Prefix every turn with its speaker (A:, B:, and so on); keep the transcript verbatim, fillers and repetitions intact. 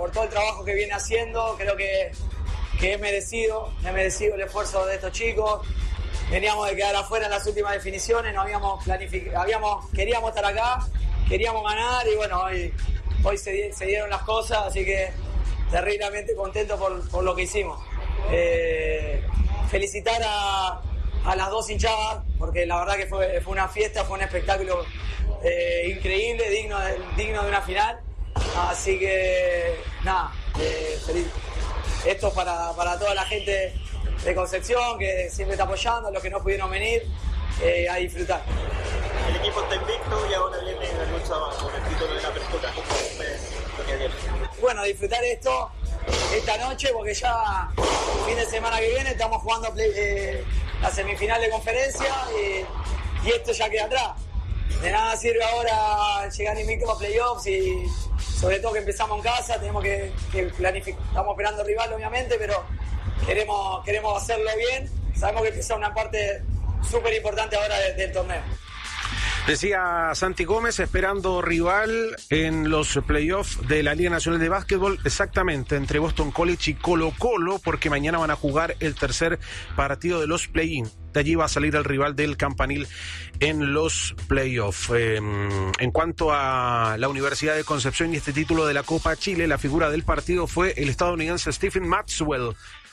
A: por todo el trabajo que viene haciendo. Creo que, que es merecido, es merecido el esfuerzo de estos chicos. Veníamos de quedar afuera en las últimas definiciones, no habíamos planificado, habíamos, queríamos estar acá, queríamos ganar y bueno, hoy, hoy se, se dieron las cosas, así que terriblemente contento por, por lo que hicimos. Eh, felicitar a, a las dos hinchadas, porque la verdad que fue, fue una fiesta, fue un espectáculo eh, increíble, digno de, digno de una final. Así que, nada, eh, feliz. Esto para, para toda la gente de Concepción, que siempre está apoyando, los que no pudieron venir, eh, a disfrutar.
B: El equipo está invicto y ahora viene la lucha por el título de la apertura. ¿Cómo ves lo que viene?
A: Bueno, disfrutar esto esta noche, porque ya el fin de semana que viene estamos jugando play, eh, la semifinal de conferencia y, y esto ya queda atrás. De nada sirve ahora llegar invicto a playoffs y sobre todo que empezamos en casa, tenemos que, que planificar, estamos esperando rival obviamente, pero queremos, queremos hacerlo bien. Sabemos que empieza una parte súper importante ahora de, del torneo.
C: Decía Santi Gómez, esperando rival en los playoffs de la Liga Nacional de Básquetbol, exactamente, entre Boston College y Colo Colo, porque mañana van a jugar el tercer partido de los play-in. De allí va a salir el rival del Campanil en los playoffs. Eh, en cuanto a la Universidad de Concepción y este título de la Copa Chile, la figura del partido fue el estadounidense Stephen Maxwell,